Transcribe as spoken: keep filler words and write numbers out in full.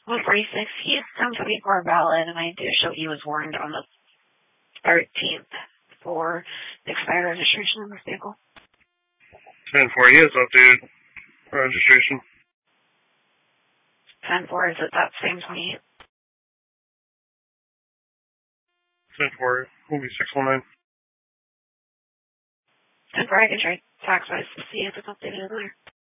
one forty-six, he's come to be for a valid, and I do show he was warned on the thirteenth for the expired registration of this vehicle. ten four, he has updated registration. ten four, is it that same twenty-eight? ten four, will be six one nine. ten four, I can try tax wise to see if it's updated in there.